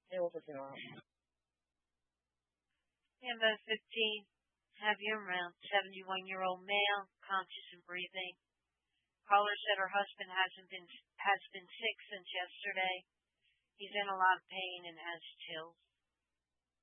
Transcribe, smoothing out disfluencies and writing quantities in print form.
해오셨어요. Info 15. Have you around 71-year-old male, conscious and breathing. Caller said her husband has been sick since yesterday. He's in a lot of pain and has chills.